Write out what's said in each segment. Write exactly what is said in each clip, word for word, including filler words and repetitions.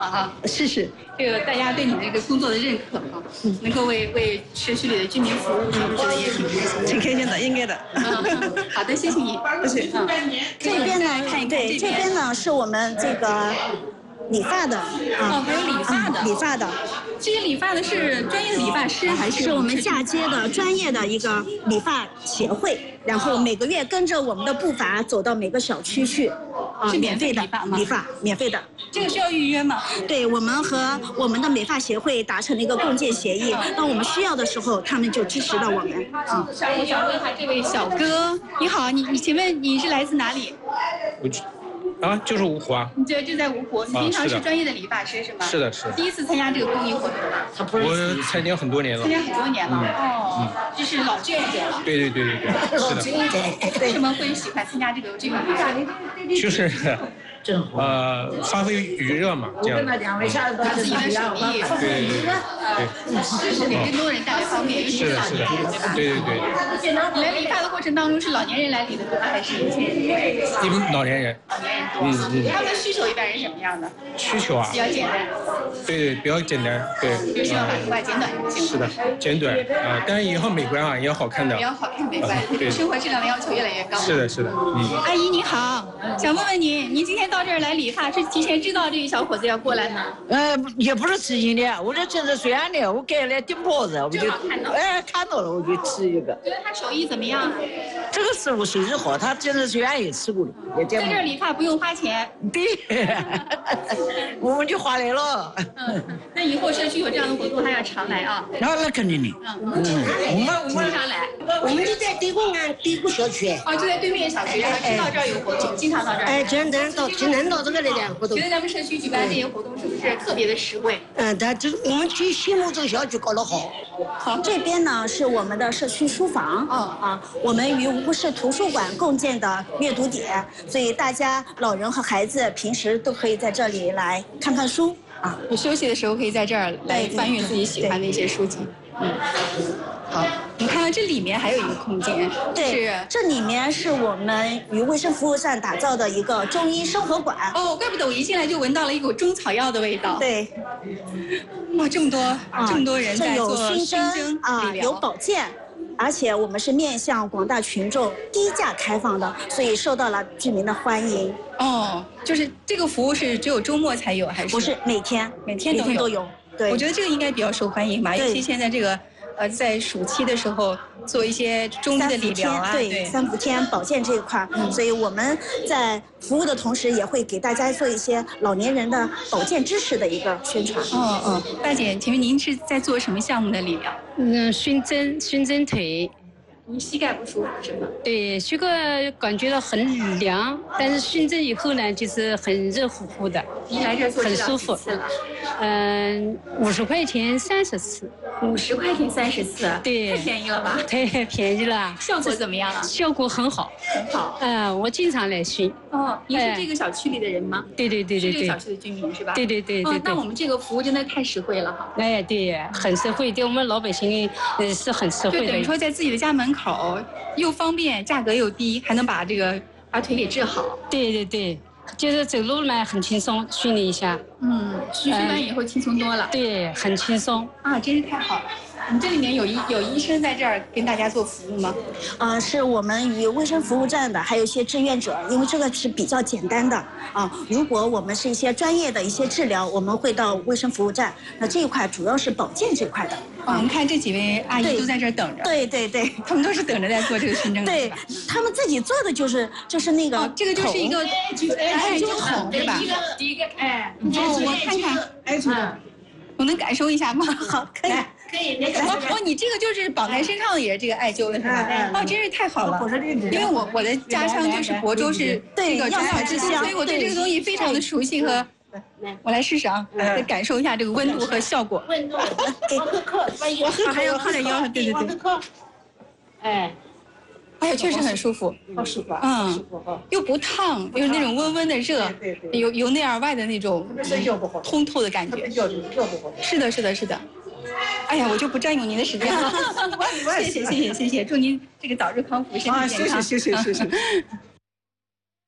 啊，是是，这个大家对你的这个工作的认可啊，嗯、能够为为社区里的居民服务，我觉得也挺开心， 挺开心的，应该的。 嗯，好的，谢谢你，谢谢。嗯， 这边呢，看一看，对，这边呢是我们这个理发的啊， 哦，还有理发的， 嗯、理发的。 这些理发的是专业的理发师还是？ 是我们嫁接的专业的一个理发协会，然后每个月跟着我们的步伐走到每个小区去，啊， 是免费的理发吗？ 理发免费的。 这个需要预约吗？ 对，我们和我们的美发协会达成了一个共建协议，当我们需要的时候，他们就支持到我们。 啊，我想问一下这位小哥，你好，你你请问你是来自哪里？ 我。啊，就是芜湖啊！ 你这就在芜湖，你平常是专业的理发师是吗？ 是的，是的。 第一次参加这个公益活动吗？ 我参加很多年了。 参加很多年了，哦，这是老志愿者了。 对对对对对，是的。 为什么会喜欢参加这个这个活动？ 就是，呃，发挥余热嘛，这样。 把自己的手艺， 对对对，是给更多人带来方便，尤其是老年人，对吧？ 对对对。 你来理发的过程当中，是老年人来理的多，还是年轻人？ 一般老年人。 老年人多。嗯嗯。他们的需求一般是什么样的？ 需求啊？ 比较简单。 对对，比较简单，对。 就希望把头发剪短就行。 是的，剪短啊，但是也要美观啊，也要好看的。 也要好看美观，对生活质量的要求越来越高。 是的，是的。嗯。 阿姨你好，想问问您，您今天到这儿来理发，是提前知道这个小伙子要过来呢？ 呃，也不是提前的，我这正是选的，我改了顶脖子，我就哎看到了，我就吃一个。 觉得他手艺怎么样？ 这个师傅手艺好，他真的是愿意吃过的。 在这儿理发不用花钱。 对，我们就花来了。 嗯，那以后社区有这样的活动，还要常来啊？ 那那肯定的。 嗯，我们我们经常来。 我们就在对过岸对过小区。 哦，就在对面小区，然后知道这儿有活动，经常到这儿。 哎，经常到，经常到这个来点活动。 觉得咱们社区举办这些活动是不是特别的实惠？ 嗯，但这我们去西木这个小区搞得好。 好，这边呢是我们的社区书房，啊啊，我们与芜湖市图书馆共建的阅读点，所以大家老人和孩子平时都可以在这里来看看书啊。 我休息的时候可以在这儿来翻阅自己喜欢的一些书籍。嗯，好，你看到这里面还有一个空间， 对，这里面是我们与卫生服务站打造的一个中医生活馆。 哦，怪不得我一进来就闻到了一股中草药的味道。 对， 哇，这么多、啊、这么多人在做熏蒸啊，有保健。而且我们是面向广大群众低价开放的，所以受到了居民的欢迎。 哦，就是这个服务是只有周末才有，还是？ 不是，每天每天都有。 都有。对， 我觉得这个应该比较受欢迎吧，尤其现在这个呃，在暑期的时候做一些中医的理疗啊， 对，对三伏天保健这一块，嗯，所以我们在服务的同时，也会给大家做一些老年人的保健知识的一个宣传。 哦哦，大姐，请问您是在做什么项目的理疗？ 嗯，熏蒸熏蒸腿。 你膝盖不舒服是吗？ 对，膝盖感觉到很凉，但是熏蒸以后呢，就是很热乎乎的。 您来这做很舒服。嗯，五十块钱三十次。 五十块钱三十次， 对， 太便宜了吧？ 太便宜了。 效果怎么样啊？ 效果很好， 很好。 嗯，我经常来熏。 哦，您是这个小区里的人吗？ 对对对对对。 是这个小区的居民是吧？ 对对对对对。 那我们这个服务真的太实惠了哈。 哎，对，很实惠，对我们老百姓呃是很实惠的。 就等于说在自己的家门口，又方便，价格又低，还能把这个把腿给治好。 对对对。就是走路呢很轻松，训练一下。 嗯，训练完以后轻松多了。 对，很轻松。 啊，真是太好了。你这里面有医有医生在这儿跟大家做服务吗？ 啊、呃，是我们与卫生服务站的，还有一些志愿者，因为这个是比较简单的啊。如果我们是一些专业的一些治疗，我们会到卫生服务站。那这一块主要是保健这块的。 啊，我们看这几位阿姨都在这儿等着。 对对对， 他们都是等着在做这个熏蒸的。 对，他们自己做的就是就是那个、 哦，这个就是一个艾灸筒是吧？ 第一个哎， 哦，我看看， 艾灸， 我能感受一下吗？ 好，可以。 可以， 哦哦，你这个就是绑在身上的，也是这个艾灸的是吧？哦，真是太好了，因为我我的家乡就是亳州是这个中药之乡，所以我对这个东西非常的熟悉和。我来试试啊，来感受一下这个温度和效果。 温度，给喝口， 还要靠点腰，对对对。 哎， 哎呀，确实很舒服， 好舒服， 嗯，又不烫，又是那种温温的热，由由内而外的那种通透的感觉。是的，是的，是的。哎呀，我就不占用您的时间了。谢谢，谢谢，谢谢，祝您这个早日康复，身体健康。 谢谢，谢谢，谢谢。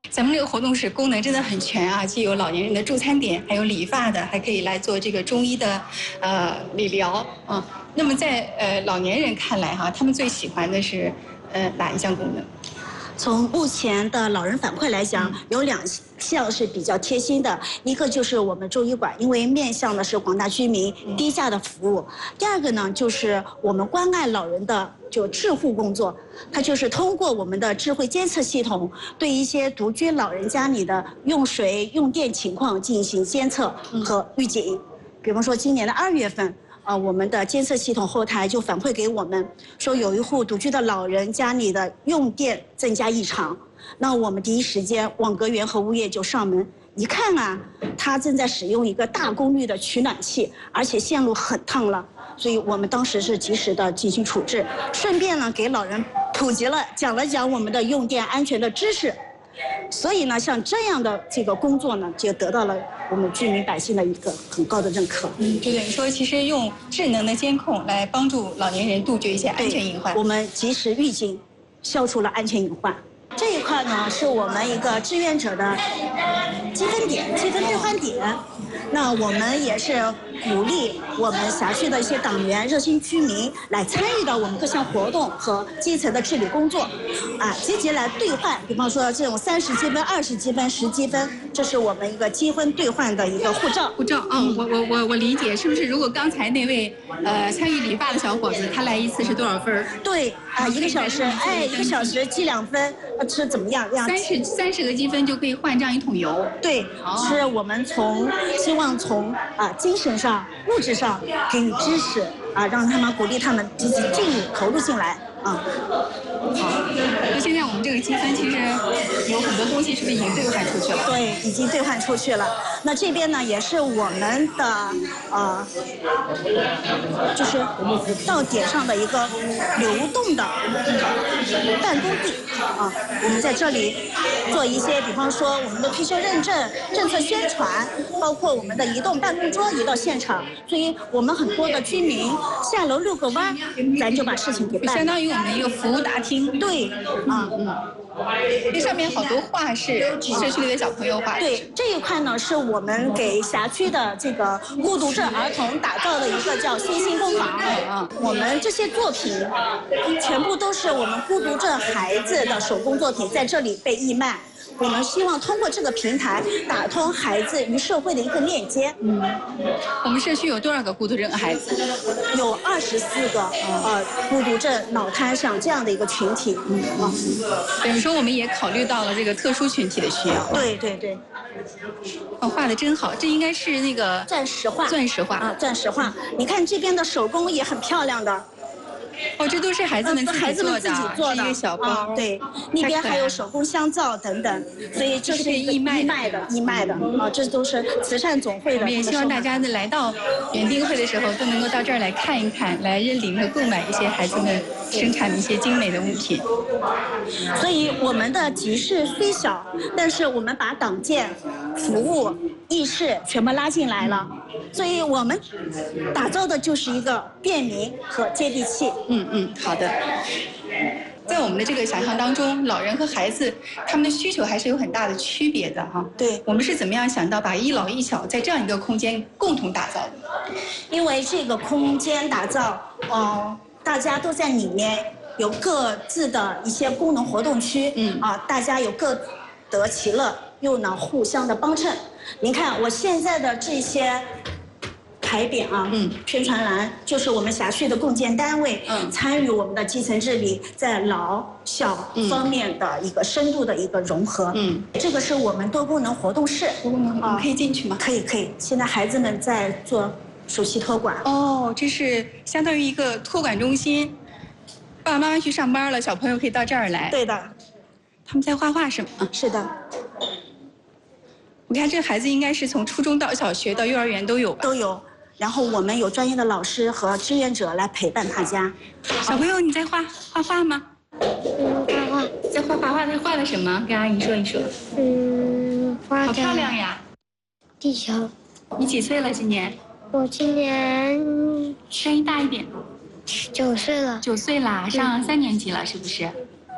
咱们这个活动室功能真的很全啊，既有老年人的助餐点，还有理发的，还可以来做这个中医的呃理疗啊。那么在呃老年人看来哈，他们最喜欢的是呃哪一项功能？ 从目前的老人反馈来讲，有两项是比较贴心的，一个就是我们中医馆，因为面向的是广大居民低价的服务；第二个呢，就是我们关爱老人的就智护工作，它就是通过我们的智慧监测系统，对一些独居老人家里的用水、用电情况进行监测和预警。比方说今年的二月份。啊，我们的监测系统后台就反馈给我们说，有一户独居的老人家里的用电增加异常，那我们第一时间网格员和物业就上门一看啊，他正在使用一个大功率的取暖器，而且线路很烫了，所以我们当时是及时的进行处置，顺便呢给老人普及了讲了讲我们的用电安全的知识。所以呢，像这样的这个工作呢，就得到了我们居民百姓的一个很高的认可。 嗯，就等于说，其实用智能的监控来帮助老年人杜绝一些安全隐患。 我们及时预警，消除了安全隐患。这一块呢，是我们一个志愿者的积分点、积分兑换点。那我们也是鼓励我们辖区的一些党员、热心居民来参与到我们各项活动和基层的治理工作，啊，积极来兑换。比方说这种三十积分、二十积分、十积分，这是我们一个积分兑换的一个护照。 护照，嗯，我我我我理解，是不是？如果刚才那位呃参与理发的小伙子，他来一次是多少分？ 对，啊，一个小时，哎，一个小时积两分，呃，是怎么样？ 三十三十个积分就可以换这样一桶油。 对，是我们从希望从啊精神上、物质上给予支持啊，让他们鼓励他们积极进入、投入进来啊。 好，那现在我们这个积分其实有很多东西是不是已经兑换出去了？ 对，已经兑换出去了。那这边呢，也是我们的呃，就是到点上的一个流动的办公地啊。我们在这里做一些，比方说我们的退休认证、政策宣传，包括我们的移动办公桌移到现场。所以我们很多的居民下楼遛个弯，咱就把事情给办了。 相当于我们的一个服务大厅。 对，啊嗯。 这上面好多画是社区里的小朋友画的。 对，这一块呢是我们给辖区的这个孤独症儿童打造的一个叫星星工坊。啊，我们这些作品全部都是我们孤独症孩子的手工作品，在这里被义卖。我们希望通过这个平台打通孩子与社会的一个链接。 嗯，我们社区有多少个孤独症孩子？ 有二十四个呃孤独症、脑瘫像这样的一个群体。嗯啊， 等于说我们也考虑到了这个特殊群体的需要。 对对对。 哦，画的真好，这应该是那个钻石画。 钻石画啊，钻石画。你看这边的手工也很漂亮的。 哦，这都是孩子们自己做的， 孩子们自己做的一个小包、 啊，对，那边还有手工香皂等等，所以这是义卖的，义卖的啊，这都是慈善总会的。 我们也希望大家呢来到园丁会的时候，都能够到这儿来看一看，来认领和购买一些孩子们生产的一些精美的物品。 所以我们的集市虽小，但是我们把党建、服务、议事全部拉进来了，所以我们打造的就是一个便民和接地气。 嗯嗯，好的。在我们的这个想象当中，老人和孩子他们的需求还是有很大的区别的哈。 对， 我们是怎么样想到把一老一小在这样一个空间共同打造的？ 因为这个空间打造，呃，大家都在里面有各自的一些功能活动区，嗯啊，大家有各得其乐，又能互相的帮衬。您看我现在的这些牌匾啊，嗯，宣传栏就是我们辖区的共建单位，嗯，参与我们的基层治理，在老小方面的一个深度的一个融合，嗯，这个是我们多功能活动室， 多功能，我们可以进去吗？ 可以，可以。现在孩子们在做暑期托管。 哦，这是相当于一个托管中心，爸爸妈妈去上班了，小朋友可以到这儿来。 对的， 他们在画画是吗？ 是的。 我看这孩子应该是从初中到小学到幼儿园都有吧？ 都有。然后我们有专业的老师和志愿者来陪伴大家。 小朋友，你在画画画吗？ 嗯，画画。 在画画画，在画的什么？跟阿姨说一说。 嗯，画的。 好漂亮呀！ 地球。 你几岁了？今年？ 我今年声音大一点。 九岁了。 九岁啦，上三年级了，是不是？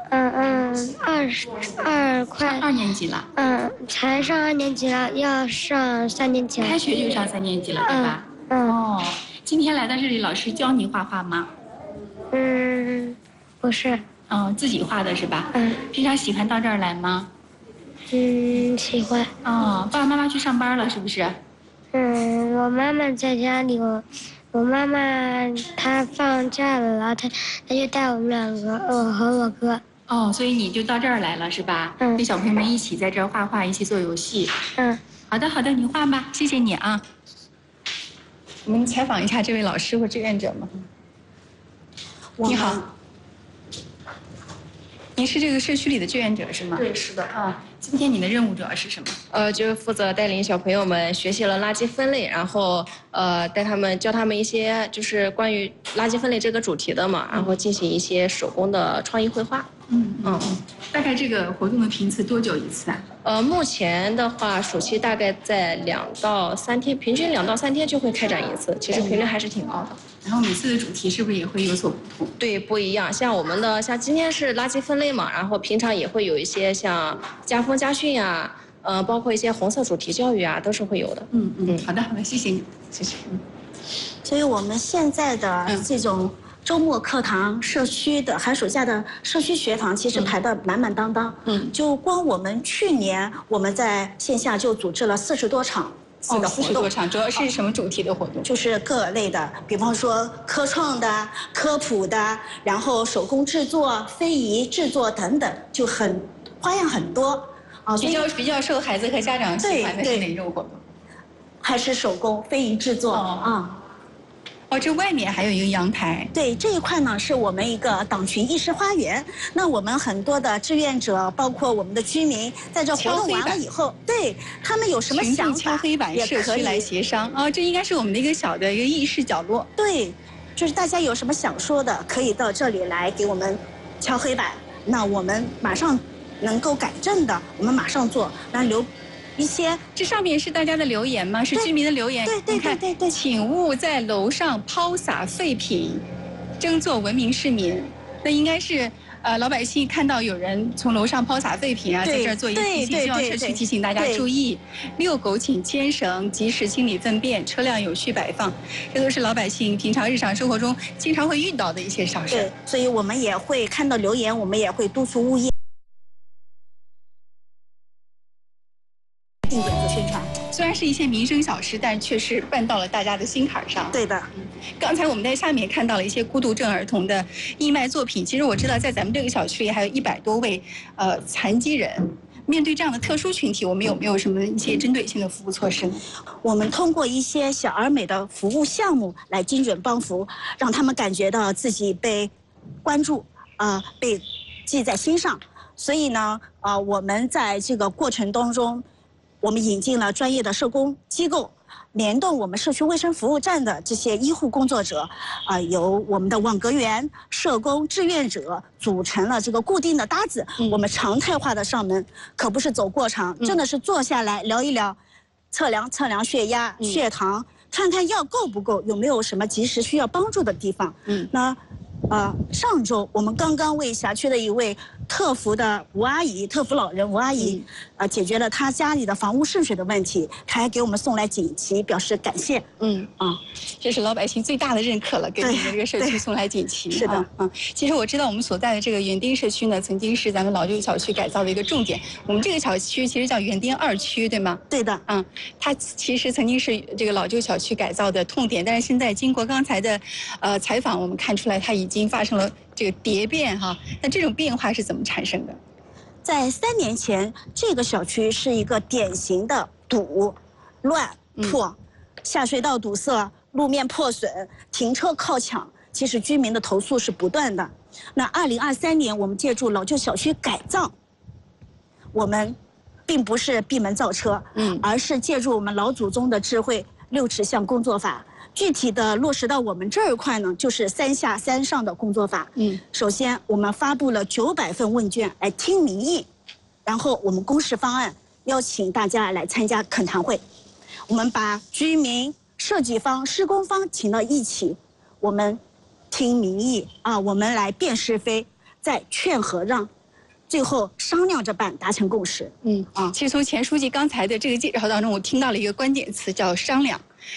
嗯嗯，二十二快二年级了。 嗯，才上二年级了，要上三年级了。 开学就上三年级了，对吧？ 嗯。 哦，今天来到这里，老师教你画画吗？ 嗯，不是。 嗯，自己画的是吧？ 嗯。 平常喜欢到这儿来吗？ 嗯，喜欢。 哦，爸爸妈妈去上班了，是不是？ 嗯，我妈妈在家里，我我妈妈她放假了，然后她她就带我们两个，我和我哥。 哦，所以你就到这儿来了是吧？ 嗯。 跟小朋友们一起在这儿画画，一起做游戏。 嗯。 好的，好的，你画吧，谢谢你啊。我们采访一下这位老师或志愿者吗？你好。您是这个社区里的志愿者是吗？ 对，是的。 啊，今天你的任务主要是什么？ 呃，就是负责带领小朋友们学习了垃圾分类，然后呃带他们教他们一些就是关于垃圾分类这个主题的嘛，然后进行一些手工的创意绘画。 嗯嗯嗯。大概这个活动的频次多久一次啊？ 呃，目前的话，暑期大概在两到三天，平均两到三天就会开展一次，其实频率还是挺高的。 然后每次的主题是不是也会有所不同？ 对，不一样。像我们的，像今天是垃圾分类嘛，然后平常也会有一些像家风家训呀，呃，包括一些红色主题教育啊，都是会有的。 嗯嗯，好的好的，谢谢你，谢谢。嗯， 所以我们现在的这种周末课堂、社区的寒暑假的社区学堂，其实排得满满当当。嗯，就光我们去年我们在线下就组织了四十多场。 哦，四十多场，主要是什么主题的活动？ 就是各类的，比方说科创的、科普的，然后手工制作、非遗制作等等，就很花样很多啊。比较比较受孩子和家长喜欢的是哪种活动？ 还是手工非遗制作啊。 哦，这外面还有一个阳台。 对，这一块呢是我们一个党群意识花园。那我们很多的志愿者，包括我们的居民，在这活动完了以后，对他们有什么想法， 敲黑板，社区来协商啊、哦，这应该是我们的一个小的一个议事角落。 对，就是大家有什么想说的，可以到这里来给我们敲黑板。那我们马上能够改正的，我们马上做。那留。一些， 这上面是大家的留言吗？是居民的留言。 对对对对对。 请勿在楼上抛洒废品，争做文明市民。那应该是呃老百姓看到有人从楼上抛洒废品啊，在这儿做一个提醒，希望社区提醒大家注意。遛狗请牵绳，及时清理粪便，车辆有序摆放，这都是老百姓平常日常生活中经常会遇到的一些小事。 对，所以我们也会看到留言，我们也会督促物业。定点做宣传， 虽然是一些民生小事，但却是办到了大家的心坎上。 对的， 嗯，刚才我们在下面看到了一些孤独症儿童的义卖作品。其实我知道，在咱们这个小区里还有一百多位呃残疾人。面对这样的特殊群体，我们有没有什么一些针对性的服务措施呢？ 我们通过一些小而美的服务项目来精准帮扶，让他们感觉到自己被关注，啊、呃，被记在心上。所以呢，啊、呃，我们在这个过程当中。我们引进了专业的社工机构，联动我们社区卫生服务站的这些医护工作者，啊、呃，由我们的网格员、社工、志愿者组成了这个固定的搭子。嗯、我们常态化的上门，可不是走过场，嗯、真的是坐下来聊一聊，测量测量血压、嗯、血糖，看看药够不够，有没有什么及时需要帮助的地方。嗯，那。呃，上周我们刚刚为辖区的一位特福的吴阿姨、特福老人吴阿姨，嗯、呃，解决了她家里的房屋渗水的问题，她还给我们送来锦旗，表示感谢。嗯啊，这是老百姓最大的认可了，给你们这个社区送来锦旗。 是的， 嗯、啊。其实我知道我们所在的这个园丁社区呢，曾经是咱们老旧小区改造的一个重点。我们这个小区其实叫园丁二区，对吗？ 对的。 嗯，它其实曾经是这个老旧小区改造的痛点，但是现在经过刚才的呃采访，我们看出来它已经发生了这个蝶变哈。那这种变化是怎么产生的？ 在三年前，这个小区是一个典型的堵、乱、破，嗯、下水道堵塞、路面破损、停车靠抢，其实居民的投诉是不断的。那二零二三年，我们借助老旧小区改造，我们并不是闭门造车，嗯，而是借助我们老祖宗的智慧，六尺巷工作法。具体的落实到我们这一块呢，就是三下三上的工作法。嗯，首先我们发布了九百份问卷来听民意，然后我们公示方案，邀请大家来参加恳谈会。我们把居民、设计方、施工方请到一起，我们听民意啊，我们来辨是非，再劝和让， 最后商量着办，达成共识。 嗯啊，其实从钱书记刚才的这个介绍当中，我听到了一个关键词，叫商量。